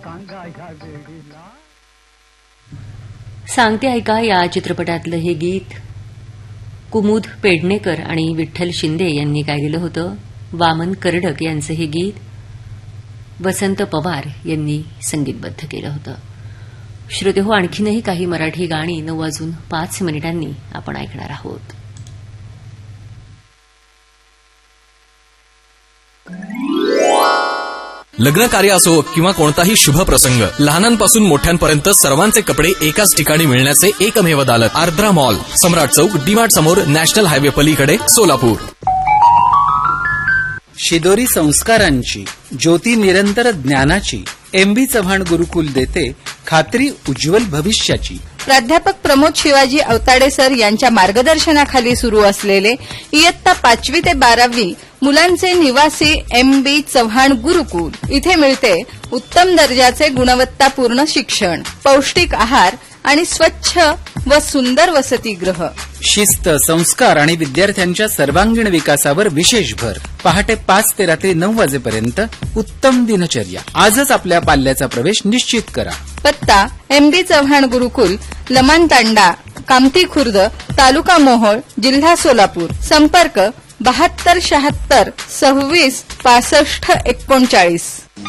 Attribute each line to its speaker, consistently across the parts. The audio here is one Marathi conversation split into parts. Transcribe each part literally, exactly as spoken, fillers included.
Speaker 1: सांगते ऐका या चित्रपटातलं हे गीत कुमुद पेडणेकर आणि विठ्ठल शिंदे यांनी गायलेलं होतं. वामन कर्डक यांचं हे गीत वसंत पवार यांनी संगीतबद्ध केलं होतं. श्रोतेहो, आणखीनही काही मराठी गाणी नऊ वाजून पाच मिनिटांनी आपण ऐकणार आहोत.
Speaker 2: लग्न कार्य असो किंवा कोणताही शुभ प्रसंग, लहानांपासून मोठ्यांपर्यंत सर्वांचे कपडे एकाच ठिकाणी मिळण्याचे एकमेव दालत आर्द्रा मॉल, सम्राट चौक, डीमार्ट समोर, नॅशनल हायवे पलीकडे, सोलापूर.
Speaker 3: शिदोरी संस्कारांची, ज्योती निरंतर ज्ञानाची, एम बी चव्हाण गुरुकुल देते खात्री उज्ज्वल भविष्याची.
Speaker 4: प्राध्यापक प्रमोद शिवाजी अवताडे सर यांच्या मार्गदर्शनाखाली सुरू असलेले इयत्ता पाचवी ते बारावी मुलांचे निवासी एम बी चव्हाण गुरुकुल. इथे मिळते उत्तम दर्जाचे गुणवत्तापूर्ण शिक्षण, पौष्टिक आहार आणि स्वच्छ व सुंदर वसतिगृह.
Speaker 3: शिस्त, संस्कार आणि विद्यार्थ्यांच्या सर्वांगीण विकासावर विशेष भर. पहाटे पाच ते रात्री नऊ वाजेपर्यंत उत्तम दिनचर्या. आजच आपल्या पाल्याचा प्रवेश निश्चित करा.
Speaker 4: पत्ता एम बी चव्हाण गुरुकुल, लमानतांडा, कामठी खुर्द, तालुका मोहोळ, जिल्हा सोलापूर. संपर्क बहात्तर शहात्तर सव्वीस पासष्ट एकोणचाळीस.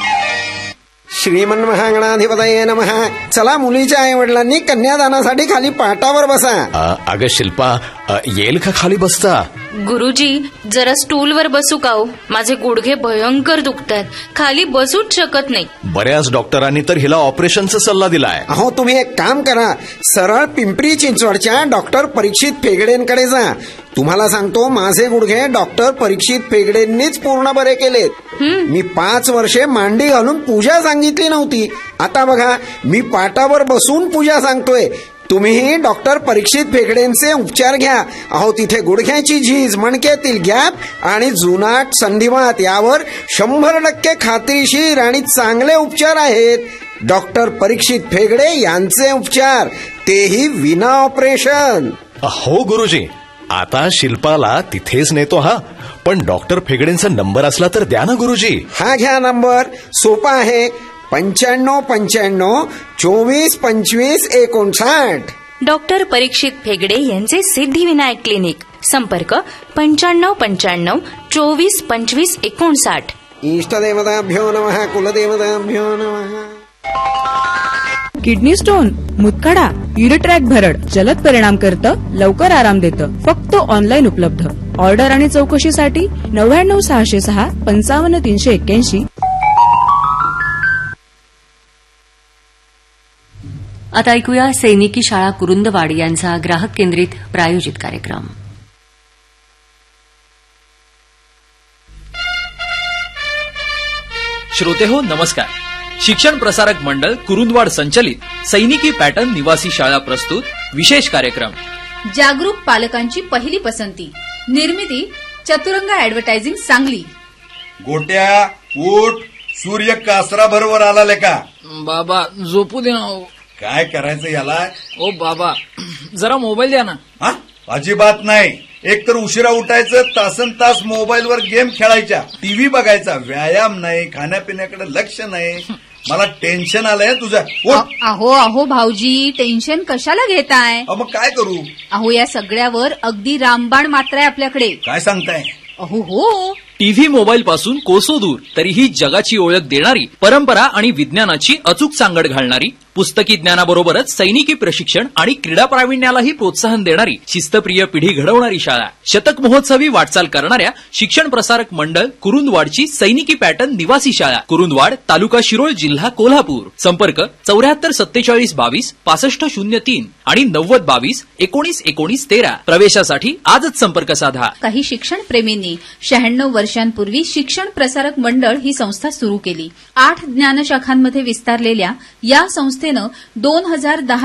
Speaker 5: श्रीमन महागणाधिपतये नमः. चला, मुलीच्या आई वडिलांनी कन्यादानासाठी खाली पाटावर बसा.
Speaker 6: अगं शिल्पा, येईल का खाली बसता?
Speaker 7: गुरुजी, जरा स्टूलवर बसू का हो? माझे गुडघे भयंकर दुखतात, खाली बसूच शकत नाही.
Speaker 6: बऱ्याच डॉक्टरांनी तर हिला ऑपरेशनचा सल्ला दिलाय.
Speaker 5: अहो, तुम्ही एक काम करा, सरळ पिंपरी चिंचवडच्या डॉक्टर परीक्षित फेगडेंकडे जा. तुम्हाला सांगतो, माझे गुडघे डॉक्टर परीक्षित फेगडेंनीच पूर्ण बरे केलेत. मी पाच वर्षे मांडी घालून पूजा सांगितली नव्हती. आता बघा, मी पाटावर बसून पूजा सांगतोय. तुम्हीही डॉक्टर परीक्षित फेगडेंचे उपचार घ्या. अहो, तिथे गुडघ्याची झीज, मणक्यातील गॅप आणि जुनाट संधिवात यावर शंभर टक्के खात्रीशीर आणि चांगले उपचार आहेत. डॉक्टर परीक्षित फेगडे यांचे उपचार, तेही विना ऑपरेशन.
Speaker 6: हो गुरुजी, आता शिल्पाला तिथेच नेतो. हा, पण डॉक्टर फेगडेंचा नंबर असला तर द्या ना गुरुजी.
Speaker 5: हा घ्या नंबर, सोपा आहे. पंच्याण्णव पंच्याण्णव चोवीस पंचवीस एकोणसाठ.
Speaker 7: डॉक्टर परीक्षित फेगडे यांचे सिद्धिविनायक क्लिनिक. संपर्क पंच्याण्णव पंच्याण्णव चोवीस पंचवीस एकोणसाठ.
Speaker 5: इष्टदेवताभ्यो नमः, कुलदेवताभ्यो नमः.
Speaker 8: किडनी स्टोन, मुतखडा, युरिट्रॅक भरड जलद परिणाम करतं, लवकर आराम देतं. फक्त ऑनलाईन उपलब्ध. ऑर्डर आणि चौकशीसाठी नव्याण्णव सहाशे सहा पंचावन्न तीनशे एक्क्याऐंशी.
Speaker 1: आता ऐकूया सैनिकी शाळा कुरुंदवाड यांचा ग्राहक केंद्रित प्रायोजित कार्यक्रम.
Speaker 9: श्रोतेहो नमस्कार. शिक्षण प्रसारक मंडळ कुरुंदवाड संचलित सैनिकी पॅटर्न निवासी शाळा प्रस्तुत विशेष कार्यक्रम.
Speaker 10: जागरूक पालकांची पहिली पसंती. निर्मिती चतुरंग ऍडव्हर्टायझिंग, सांगली.
Speaker 11: गोट्या ऊट, सूर्य कासरा बरोबर आला का?
Speaker 12: बाबा झोपू दे ना.
Speaker 11: काय करायचं याला?
Speaker 12: ओ बाबा, जरा मोबाईल द्या ना.
Speaker 11: हा, अजिबात नाही. एक तर उशिरा उठायचं, तासन तास मोबाईलवर गेम खेळायच्या, टीव्ही बघायचा, व्यायाम नाही, खाण्यापिण्याकडे लक्ष नाही. मला टेन्शन आलंय तुझं.
Speaker 10: अहो अहो भाऊजी, टेन्शन कशाला घेताय?
Speaker 11: मग काय करू?
Speaker 10: अहो, या सगळ्यावर अगदी रामबाण मात्र आहे आपल्याकडे.
Speaker 11: काय सांगताय?
Speaker 10: अहो हो,
Speaker 9: टीव्ही मोबाईल पासून कोसो दूर, तरीही जगाची ओळख देणारी, परंपरा आणि विज्ञानाची अचूक सांगड घालणारी, पुस्तकी ज्ञानाबरोबरच सैनिकी प्रशिक्षण आणि क्रीडा प्रावीण्यालाही प्रोत्साहन देणारी, शिस्तप्रिय पिढी घडवणारी शाळा. शतक महोत्सवी वाटचाल करणाऱ्या शिक्षण प्रसारक मंडळ कुरुंदवाडची सैनिकी पॅटर्न निवासी शाळा, कुरुंदवाड, तालुका शिरोळ, जिल्हा कोल्हापूर. संपर्क चौऱ्याहत्तर सत्तेचाळीस बावीस पासष्ट शून्य तीन आणि नव्वद बावीस एकोणीस एकोणीस तेरा. प्रवेशासाठी आजच संपर्क साधा.
Speaker 10: काही शिक्षण प्रेमींनी शहाण्णव वर्षांपूर्वी शिक्षण प्रसारक मंडळ ही संस्था सुरू केली. आठ ज्ञानशाखांमध्ये विस्तारलेल्या या संस्थेनं दोन हजार दहा